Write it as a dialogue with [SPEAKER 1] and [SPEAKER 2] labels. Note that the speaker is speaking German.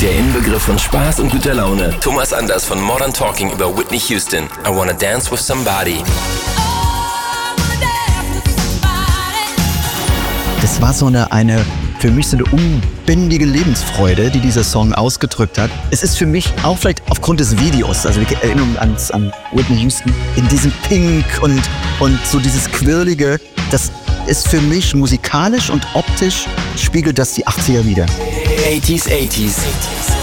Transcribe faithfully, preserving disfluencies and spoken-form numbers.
[SPEAKER 1] Der Inbegriff von Spaß und guter Laune. Thomas Anders von Modern Talking über Whitney Houston. I Wanna Dance With Somebody.
[SPEAKER 2] Das war so eine, eine, für mich so eine unbändige Lebensfreude, die dieser Song ausgedrückt hat. Es ist für mich auch vielleicht aufgrund des Videos, also wir erinnern uns an Whitney Houston, in diesem Pink und, und so dieses Quirlige, das ist für mich musikalisch und optisch spiegelt das die achtziger wieder.
[SPEAKER 1] achtziger, achtziger.